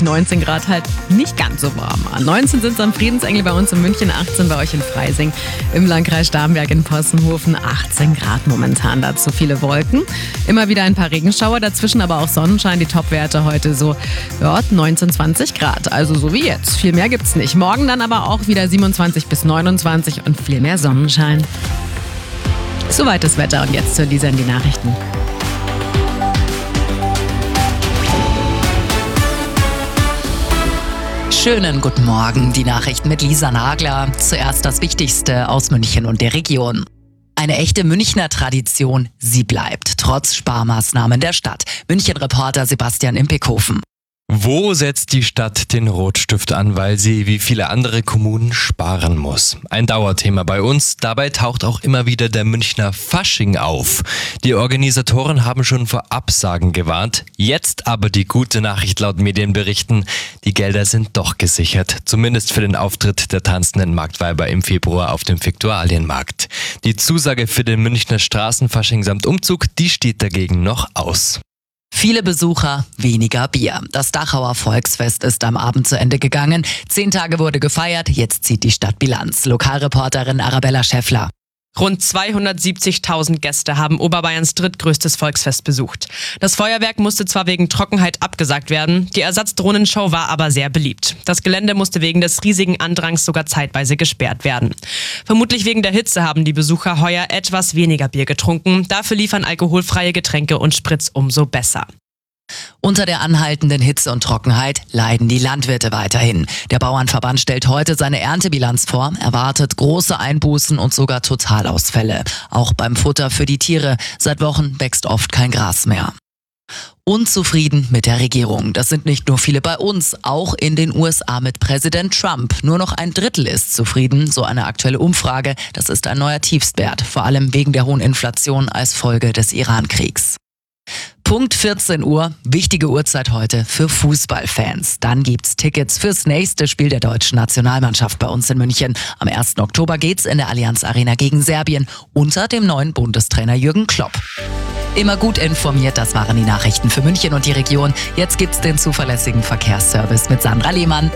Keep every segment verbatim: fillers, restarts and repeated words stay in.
neunzehn Grad halt nicht ganz so warm an. neunzehn sind es am Friedensengel bei uns in München, achtzehn bei euch in Freising, im Landkreis Starnberg in Possenhofen, achtzehn Grad momentan, dazu viele Wolken. Immer wieder ein paar Regenschauer, dazwischen aber auch Sonnenschein, die Topwerte heute so ja, neunzehn, zwanzig Grad, also so wie jetzt. Viel mehr gibt's nicht. Morgen dann aber auch wieder siebenundzwanzig bis neunundzwanzig und viel mehr Sonnenschein. Soweit das Wetter und jetzt zu Lisa in die Nachrichten. Schönen guten Morgen, die Nachrichten mit Lisa Nagler. Zuerst das Wichtigste aus München und der Region. Eine echte Münchner Tradition, sie bleibt, trotz Sparmaßnahmen der Stadt. München-Reporter Sebastian Impekhofen. Wo setzt die Stadt den Rotstift an, weil sie wie viele andere Kommunen sparen muss? Ein Dauerthema bei uns. Dabei taucht auch immer wieder der Münchner Fasching auf. Die Organisatoren haben schon vor Absagen gewarnt. Jetzt aber die gute Nachricht laut Medienberichten. Die Gelder sind doch gesichert. Zumindest für den Auftritt der tanzenden Marktweiber im Februar auf dem Viktualienmarkt. Die Zusage für den Münchner Straßenfasching samt Umzug, die steht dagegen noch aus. Viele Besucher, weniger Bier. Das Dachauer Volksfest ist am Abend zu Ende gegangen. Zehn Tage wurde gefeiert, jetzt zieht die Stadt Bilanz. Lokalreporterin Arabella Schäffler. Rund zweihundertsiebzigtausend Gäste haben Oberbayerns drittgrößtes Volksfest besucht. Das Feuerwerk musste zwar wegen Trockenheit abgesagt werden, die Ersatzdrohnenshow war aber sehr beliebt. Das Gelände musste wegen des riesigen Andrangs sogar zeitweise gesperrt werden. Vermutlich wegen der Hitze haben die Besucher heuer etwas weniger Bier getrunken. Dafür liefern alkoholfreie Getränke und Spritz umso besser. Unter der anhaltenden Hitze und Trockenheit leiden die Landwirte weiterhin. Der Bauernverband stellt heute seine Erntebilanz vor, erwartet große Einbußen und sogar Totalausfälle. Auch beim Futter für die Tiere. Seit Wochen wächst oft kein Gras mehr. Unzufrieden mit der Regierung. Das sind nicht nur viele bei uns, auch in den U S A mit Präsident Trump. Nur noch ein Drittel ist zufrieden, so eine aktuelle Umfrage. Das ist ein neuer Tiefstwert, vor allem wegen der hohen Inflation als Folge des Iran-Kriegs. Punkt vierzehn Uhr, wichtige Uhrzeit heute für Fußballfans. Dann gibt's Tickets fürs nächste Spiel der deutschen Nationalmannschaft bei uns in München. Am ersten Oktober geht's in der Allianz Arena gegen Serbien unter dem neuen Bundestrainer Jürgen Klopp. Immer gut informiert, das waren die Nachrichten für München und die Region. Jetzt gibt's den zuverlässigen Verkehrsservice mit Sandra Lehmann.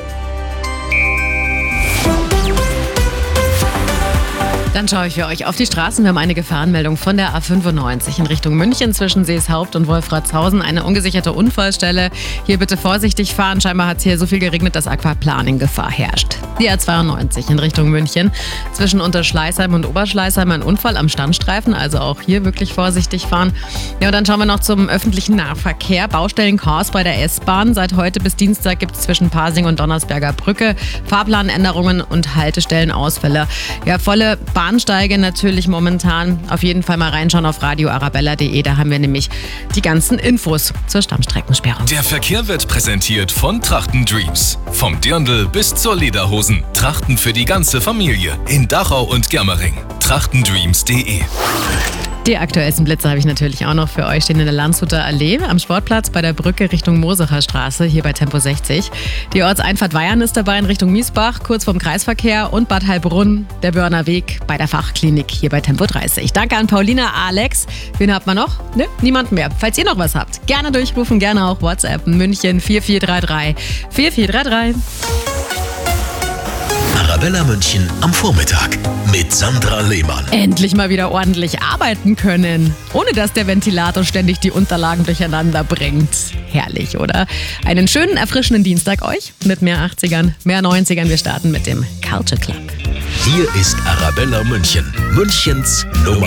Dann schaue ich für euch auf die Straßen. Wir haben eine Gefahrenmeldung von der A fünfundneunzig in Richtung München zwischen Seeshaupt und Wolfratshausen. Eine ungesicherte Unfallstelle. Hier bitte vorsichtig fahren. Scheinbar hat es hier so viel geregnet, dass Aquaplaning-Gefahr herrscht. Die A zweiundneunzig in Richtung München zwischen Unterschleißheim und Oberschleißheim. Ein Unfall am Standstreifen, also auch hier wirklich vorsichtig fahren. Ja, und dann schauen wir noch zum öffentlichen Nahverkehr. Baustellenchaos bei der S-Bahn. Seit heute bis Dienstag gibt es zwischen Pasing und Donnersberger Brücke Fahrplanänderungen und Haltestellenausfälle. Ja, volle Bahnsteige natürlich momentan. Auf jeden Fall mal reinschauen auf radio arabella punkt de. Da haben wir nämlich die ganzen Infos zur Stammstreckensperrung. Der Verkehr wird präsentiert von Trachten Dreams. Vom Dirndl bis zur Lederhosen. Trachten für die ganze Familie. In Dachau und Germering. trachtendreams punkt de. Die aktuellsten Blitze habe ich natürlich auch noch für euch. Stehen in der Landshuter Allee am Sportplatz bei der Brücke Richtung Mosacher Straße, hier bei Tempo sechzig. Die Ortseinfahrt Weyern ist dabei in Richtung Miesbach, kurz vorm Kreisverkehr, und Bad Heilbrunn, der Börner Weg bei der Fachklinik hier bei Tempo dreißig. Danke an Paulina, Alex. Wen hat man noch? Ne, niemand mehr. Falls ihr noch was habt, gerne durchrufen, gerne auch WhatsApp München vier vier drei drei vier vier drei drei. Arabella München am Vormittag mit Sandra Lehmann. Endlich mal wieder ordentlich arbeiten können, ohne dass der Ventilator ständig die Unterlagen durcheinander bringt. Herrlich, oder? Einen schönen, erfrischenden Dienstag euch mit mehr achtzigern, mehr neunzigern. Wir starten mit dem Culture Club. Hier ist Arabella München, Münchens Nummer